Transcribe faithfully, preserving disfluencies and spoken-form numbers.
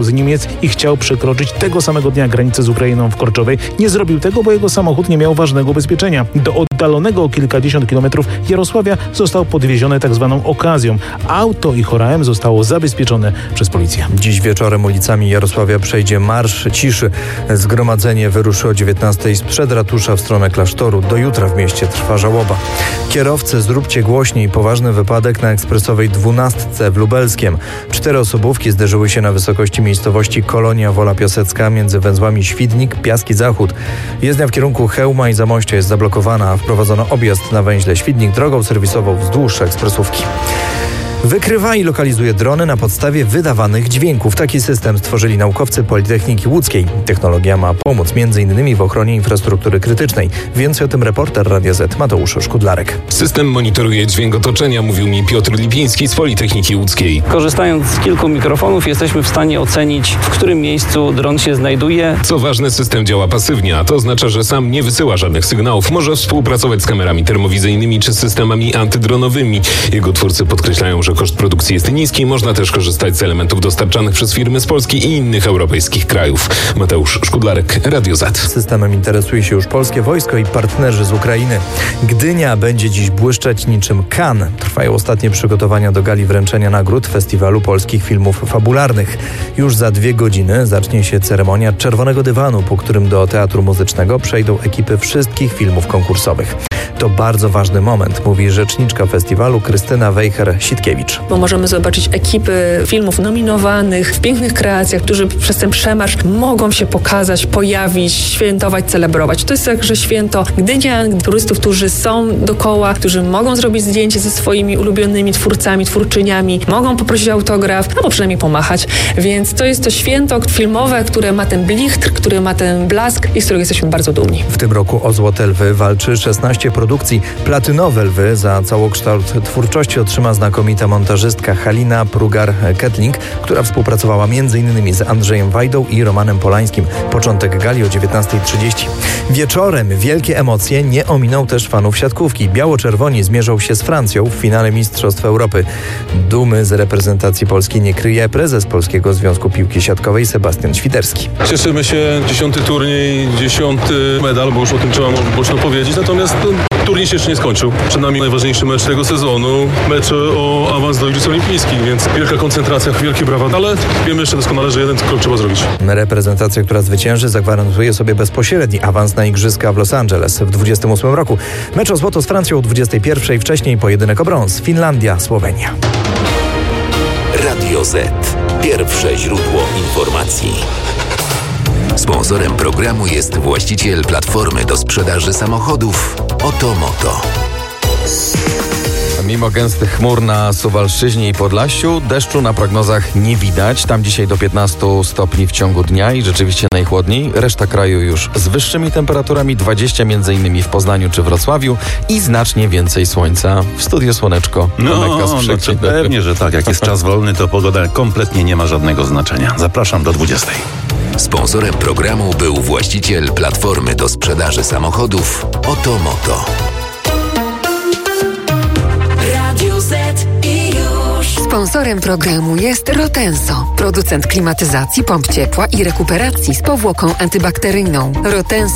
z Niemiec i chciał przekroczyć tego samego dnia granicę z Ukrainą w Korczowej. Nie zrobił tego, bo jego samochód nie miał ważnego ubezpieczenia. Do oddalonego o kilkadziesiąt kilometrów Jarosławia został podwieziony tak zwaną okazją. Auto i Choraem zostało zabezpieczone przez policję. Dziś wieczorem ulicami Jarosławia przejdzie marsz ciszy. Zgromadzenie wyruszy o dziewiętnastej sprzed ratusza w stronę klasztoru. Do jutra w mieście trwa żałoba. Kierowcy, zróbcie głośniej. Poważny wypadek na ekspresowej dwunastce w Lubelskiem. Cztery osobówki zderzyły się na wysokości miejscowości Kolonia Wola Piasecka między węzłami Świdnik, Piaski Zachód. Jezdnia w kierunku Chełma i Zamościa jest zablokowana, a wprowadzono objazd na węźle Świdnik drogą serwisową wzdłuż ekspresówki. Wykrywa i lokalizuje drony na podstawie wydawanych dźwięków. Taki system stworzyli naukowcy Politechniki Łódzkiej. Technologia ma pomóc między innymi w ochronie infrastruktury krytycznej. Więcej o tym reporter Radia Z Mateusz Szkudlarek. System monitoruje dźwięk otoczenia, mówił mi Piotr Lipiński z Politechniki Łódzkiej. Korzystając z kilku mikrofonów jesteśmy w stanie ocenić, w którym miejscu dron się znajduje. Co ważne, system działa pasywnie, a to oznacza, że sam nie wysyła żadnych sygnałów. Może współpracować z kamerami termowizyjnymi czy systemami antydronowymi. Jego twórcy podkreślają, że koszt produkcji jest niski, można też korzystać z elementów dostarczanych przez firmy z Polski i innych europejskich krajów. Mateusz Szkudlarek, Radio Z. Systemem interesuje się już polskie wojsko i partnerzy z Ukrainy. Gdynia będzie dziś błyszczeć niczym Cannes. Trwają ostatnie przygotowania do gali wręczenia nagród Festiwalu Polskich Filmów Fabularnych. Już za dwie godziny zacznie się ceremonia Czerwonego Dywanu, po którym do Teatru Muzycznego przejdą ekipy wszystkich filmów konkursowych. To bardzo ważny moment, mówi rzeczniczka festiwalu Krystyna Wejher-Sitkiewicz. Bo możemy zobaczyć ekipy filmów nominowanych w pięknych kreacjach, którzy przez ten przemarsz mogą się pokazać, pojawić, świętować, celebrować. To jest także święto Gdynian, turystów, którzy są dookoła, którzy mogą zrobić zdjęcie ze swoimi ulubionymi twórcami, twórczyniami, mogą poprosić autograf, albo przynajmniej pomachać. Więc to jest to święto filmowe, które ma ten blichtr, który ma ten blask i z którego jesteśmy bardzo dumni. W tym roku o Złote Lwy walczy szesnaście produkcji. Platynowe Lwy za całokształt twórczości otrzyma znakomita montażystka Halina Prugar-Kettling, która współpracowała między innymi z Andrzejem Wajdą i Romanem Polańskim. Początek gali o dziewiętnastej trzydzieści. Wieczorem wielkie emocje nie ominą też fanów siatkówki. Biało-czerwoni zmierzą się z Francją w finale Mistrzostw Europy. Dumy z reprezentacji Polski nie kryje prezes Polskiego Związku Piłki Siatkowej Sebastian Świderski. Cieszymy się, dziesiąty turniej, dziesiąty medal, bo już o tym trzeba głośno powiedzieć, natomiast turniej się jeszcze nie skończył. Przed nami najważniejszy mecz tego sezonu, mecz o awans do Igrzysk Olimpijskich, więc wielka koncentracja, wielkie brawa, ale wiemy jeszcze doskonale, że jeden krok trzeba zrobić. Reprezentacja, która zwycięży, zagwarantuje sobie bezpośredni awans na Igrzyska w Los Angeles w dwudziestym ósmym roku. Mecz o złoto z Francją o dwudziestej pierwszej, wcześniej pojedynek o brąz. Finlandia, Słowenia. Radio Z. Pierwsze źródło informacji. Sponsorem programu jest właściciel platformy do sprzedaży samochodów Otomoto. Mimo gęstych chmur na Suwalszczyźnie i Podlasiu, deszczu na prognozach nie widać. Tam dzisiaj do piętnastu stopni w ciągu dnia i rzeczywiście najchłodniej. Reszta kraju już z wyższymi temperaturami, dwadzieścia między innymi w Poznaniu czy Wrocławiu i znacznie więcej słońca. W studiu słoneczko. No, no to pewnie, że tak. Jak jest czas wolny, to pogoda kompletnie nie ma żadnego znaczenia. Zapraszam do dwudziestej. Sponsorem programu był właściciel platformy do sprzedaży samochodów Otomoto. Sponsorem programu jest Rotenso, producent klimatyzacji, pomp ciepła i rekuperacji z powłoką antybakteryjną. Rotenso